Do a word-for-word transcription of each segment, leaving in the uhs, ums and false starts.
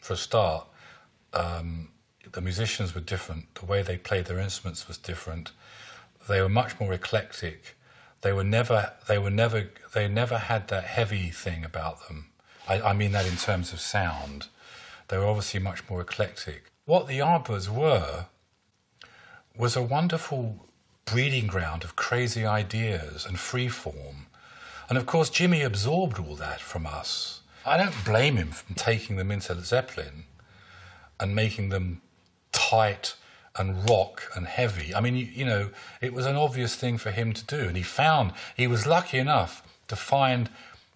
for a start, um, the musicians were different. The way they played their instruments was different. They were much more eclectic. They were never, they were never, they never had that heavy thing about them. I, I mean that in terms of sound. They were obviously much more eclectic. What the Yardbirds were was a wonderful breeding ground of crazy ideas and free form. And of course, Jimmy absorbed all that from us. I don't blame him for taking them into Zeppelin and making them tight and rock and heavy. I mean, you, you know, it was an obvious thing for him to do. And he found, he was lucky enough to find,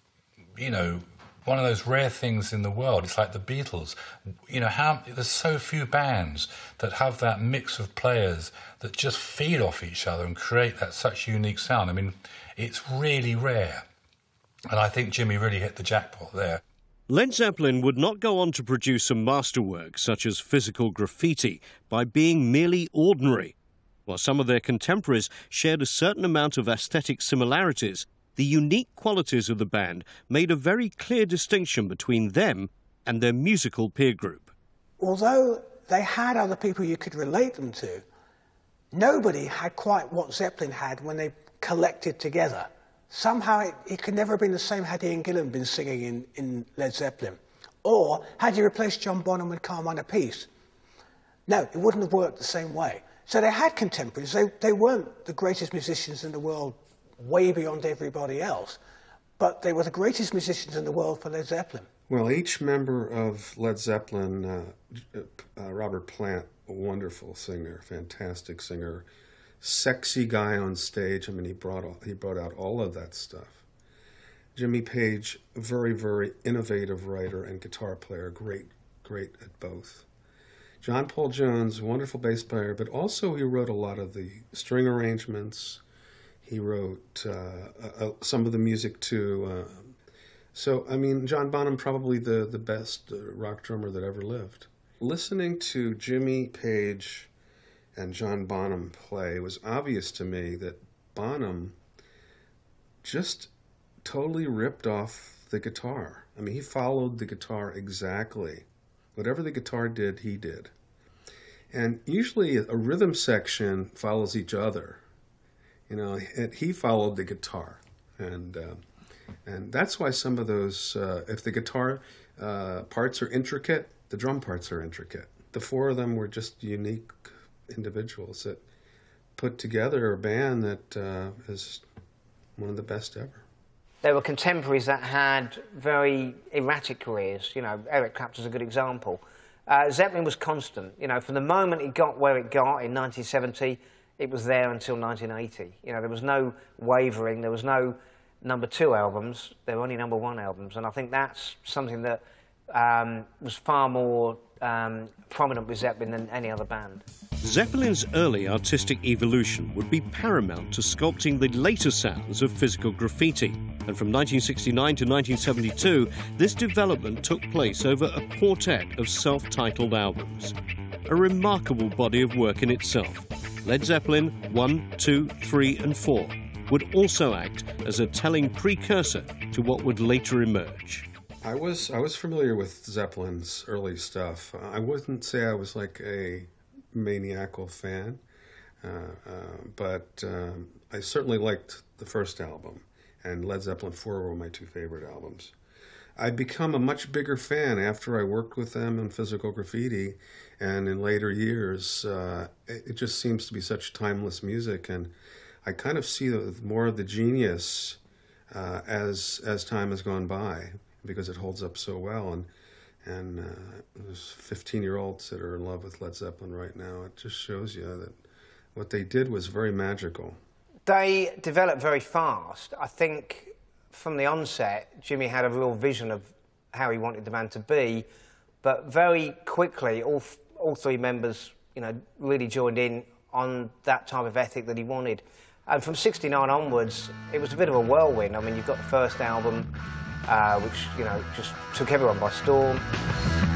you know, one of those rare things in the world. It's like the Beatles. You know, how there's so few bands that have that mix of players that just feed off each other and create that such unique sound. I mean, it's really rare. And I think Jimmy really hit the jackpot there. Led Zeppelin would not go on to produce some masterworks such as Physical Graffiti by being merely ordinary. While some of their contemporaries shared a certain amount of aesthetic similarities, the unique qualities of the band made a very clear distinction between them and their musical peer group. Although they had other people you could relate them to, nobody had quite what Zeppelin had when they collected together. Somehow it, it could never have been the same had Ian Gillan been singing in, in Led Zeppelin. Or had you replaced John Bonham with Carmine Appice. No, it wouldn't have worked the same way. So they had contemporaries. They, they weren't the greatest musicians in the world, way beyond everybody else. But they were the greatest musicians in the world for Led Zeppelin. Well, each member of Led Zeppelin, uh, uh, Robert Plant, a wonderful singer, fantastic singer, sexy guy on stage. I mean, he brought all, he brought out all of that stuff. Jimmy Page, very, very innovative writer and guitar player, great, great at both. John Paul Jones, wonderful bass player, but also he wrote a lot of the string arrangements. He wrote uh, uh, some of the music too. Uh, so, I mean, John Bonham, probably the, the best uh, rock drummer that ever lived. Listening to Jimmy Page and John Bonham play, it was obvious to me that Bonham just totally ripped off the guitar. I mean, he followed the guitar exactly. Whatever the guitar did, he did. And usually a rhythm section follows each other. You know, he followed the guitar. And uh, and that's why some of those, uh, if the guitar uh, parts are intricate, the drum parts are intricate. The four of them were just unique individuals that put together a band that uh, is one of the best ever. There were contemporaries that had very erratic careers. You know, Eric Clapton's a good example. Uh, Zeppelin was constant. You know, from the moment it got where it got in nineteen seventy, it was there until nineteen eighty. You know, there was no wavering. There was no number two albums. There were only number one albums. And I think that's something that um, was far more um, prominent with Zeppelin than any other band. Zeppelin's early artistic evolution would be paramount to sculpting the later sounds of Physical Graffiti. And from nineteen sixty-nine to nineteen seventy-two, this development took place over a quartet of self-titled albums. A remarkable body of work in itself. Led Zeppelin one, two, three and four would also act as a telling precursor to what would later emerge. I was I was familiar with Zeppelin's early stuff. I wouldn't say I was like a maniacal fan, uh, uh, but um, I certainly liked the first album, and Led Zeppelin four were my two favorite albums. I'd become a much bigger fan after I worked with them in Physical Graffiti, and in later years, uh, it, it just seems to be such timeless music, and I kind of see the, more of the genius uh, as as time has gone by, because it holds up so well. And and uh, there's fifteen-year-olds that are in love with Led Zeppelin right now. It just shows you that what they did was very magical. They developed very fast. I think from the onset, Jimmy had a real vision of how he wanted the band to be, but very quickly, all all three members, you know, really joined in on that type of ethic that he wanted. And from sixty-nine onwards, it was a bit of a whirlwind. I mean, you've got the first album, Uh, which, you know, just took everyone by storm.